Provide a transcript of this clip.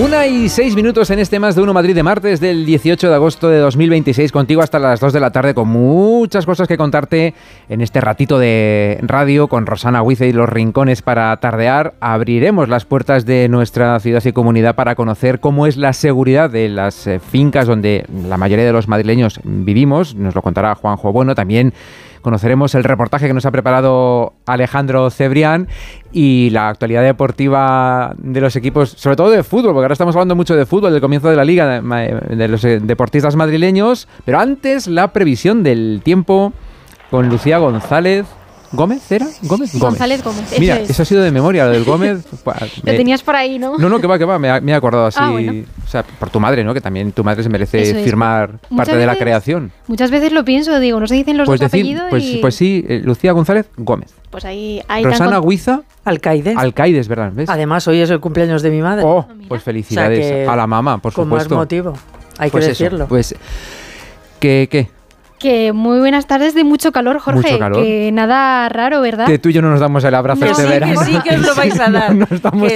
1:06 en este Más de Uno Madrid de martes del 18 de agosto de 2026. Contigo hasta las 2 de la tarde con muchas cosas que contarte en este ratito de radio con Rosana Huice y Los Rincones para tardear. Abriremos las puertas de nuestra ciudad y comunidad para conocer cómo es la seguridad de las fincas donde la mayoría de los madrileños vivimos. Nos lo contará Juanjo Bueno. También conoceremos el reportaje que nos ha preparado Alejandro Cebrián y la actualidad deportiva de los equipos, sobre todo de fútbol, porque ahora estamos hablando mucho de fútbol, del comienzo de la liga, de los deportistas madrileños. Pero antes, la previsión del tiempo con Lucía González. ¿Gómez era? González Gómez. Mira, eso ha sido de memoria, lo del Gómez. Lo tenías por ahí, ¿no? No, que va, me he acordado así. Bueno. O sea, por tu madre, ¿no? Que también tu madre se merece firmar parte de la creación. Muchas veces lo pienso, digo, no se dicen los dos apellidos Pues sí, Lucía González Gómez. Pues ahí Rosana Huiza Alcaides, ¿verdad? ¿Ves? Además, hoy es el cumpleaños de mi madre. Oh, pues felicidades, o sea que, a la mamá, por supuesto. Con más motivo, hay pues que decirlo. Eso, pues, ¿qué? Que muy buenas tardes de mucho calor, Jorge. Mucho calor. Que nada raro, ¿verdad? Que tú y yo no nos damos el abrazo Que este sí, verano. que sí, que os lo vais a dar. No estamos